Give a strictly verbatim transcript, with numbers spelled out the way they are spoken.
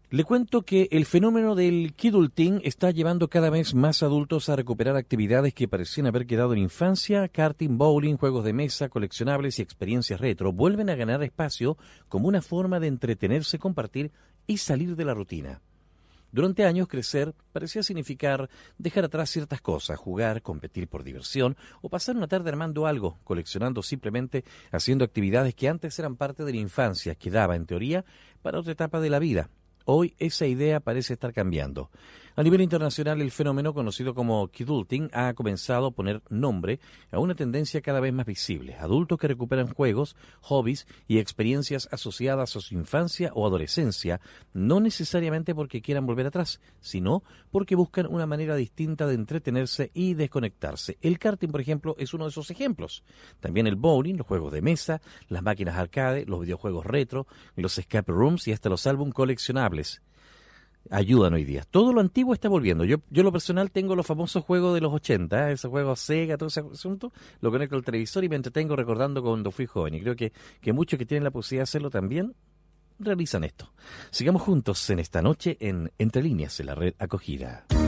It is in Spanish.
Le cuento que el fenómeno del kidulting está llevando cada vez más adultos a recuperar actividades que parecían haber quedado en infancia. Karting, bowling, juegos de mesa, coleccionables y experiencias retro vuelven a ganar espacio como una forma de entretenerse, compartir y salir de la rutina. Durante años, crecer parecía significar dejar atrás ciertas cosas, jugar, competir por diversión o pasar una tarde armando algo, coleccionando, simplemente haciendo actividades que antes eran parte de la infancia, que daba, en teoría, para otra etapa de la vida. Hoy esa idea parece estar cambiando. A nivel internacional, el fenómeno conocido como kidulting ha comenzado a poner nombre a una tendencia cada vez más visible. Adultos que recuperan juegos, hobbies y experiencias asociadas a su infancia o adolescencia, no necesariamente porque quieran volver atrás, sino porque buscan una manera distinta de entretenerse y desconectarse. El karting, por ejemplo, es uno de esos ejemplos. También el bowling, los juegos de mesa, las máquinas arcade, los videojuegos retro, los escape rooms y hasta los álbum coleccionables ayudan hoy día. Todo lo antiguo está volviendo. Yo, yo lo personal tengo los famosos juegos de los ochenta, ¿eh? Esos juegos Sega, todo ese asunto, lo conecto al televisor y me entretengo recordando cuando fui joven. Y creo que, que muchos que tienen la posibilidad de hacerlo también realizan esto. Sigamos juntos en esta noche en Entre Líneas, en la red Acogida.